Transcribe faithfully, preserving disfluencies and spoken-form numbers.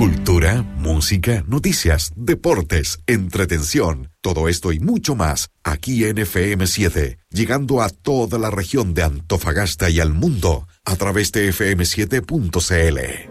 Cultura, música, noticias, deportes, entretención, todo esto y mucho más, aquí en F M siete, llegando a toda la región de Antofagasta y al mundo, a través de F M siete punto C L.